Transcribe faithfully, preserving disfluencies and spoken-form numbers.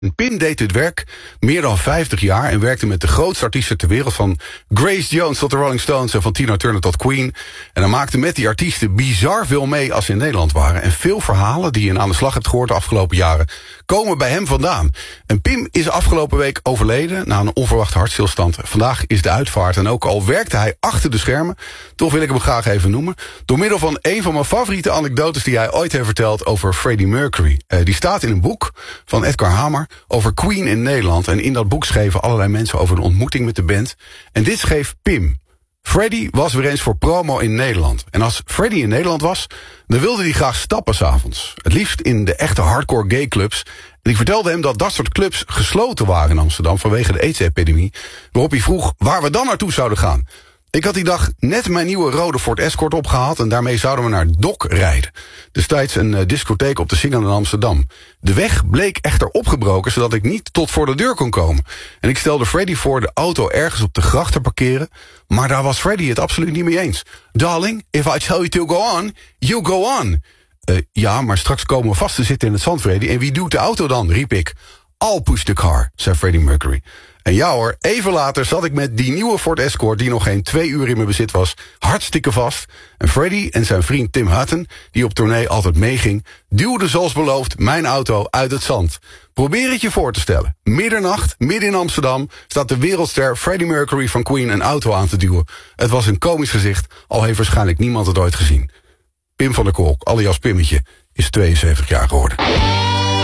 Pim deed dit werk meer dan vijftig jaar en werkte met de grootste artiesten ter wereld, van Grace Jones tot de Rolling Stones en van Tina Turner tot Queen. En hij maakte met die artiesten bizar veel mee als ze in Nederland waren. En veel verhalen die je aan de slag hebt gehoord de afgelopen jaren komen bij hem vandaan. En Pim is afgelopen week overleden na een onverwachte hartstilstand. Vandaag is de uitvaart en ook al werkte hij achter de schermen, toch wil ik hem graag even noemen, door middel van een van mijn favoriete anekdotes die hij ooit heeft verteld over Freddie Mercury. Uh, die staat in een boek van Edgar Hamer over Queen in Nederland. En in dat boek schreven allerlei mensen over een ontmoeting met de band. En dit schreef Pim. Freddie was weer eens voor promo in Nederland. En als Freddie in Nederland was, dan wilde hij graag stappen 's avonds. Het liefst in de echte hardcore gay clubs. En ik vertelde hem dat dat soort clubs gesloten waren in Amsterdam vanwege de AIDS-epidemie. Waarop hij vroeg waar we dan naartoe zouden gaan. Ik had die dag net mijn nieuwe rode Ford Escort opgehaald en daarmee zouden we naar Dok rijden. Destijds een uh, discotheek op de Singel in Amsterdam. De weg bleek echter opgebroken, zodat ik niet tot voor de deur kon komen. En ik stelde Freddie voor de auto ergens op de gracht te parkeren, maar daar was Freddie het absoluut niet mee eens. Darling, if I tell you to go on, you go on. Uh, ja, maar straks komen we vast te zitten in het zand, Freddie. En wie doet de auto dan, riep ik. I'll push the car, zei Freddie Mercury. En ja hoor, even later zat ik met die nieuwe Ford Escort, die nog geen twee uur in mijn bezit was, hartstikke vast. En Freddie en zijn vriend Tim Hutton, die op tournee altijd meeging, duwden zoals beloofd mijn auto uit het zand. Probeer het je voor te stellen. Middernacht, midden in Amsterdam, staat de wereldster Freddie Mercury van Queen een auto aan te duwen. Het was een komisch gezicht, al heeft waarschijnlijk niemand het ooit gezien. Pim van der Kolk, alias Pimmetje, is tweeënzeventig jaar geworden.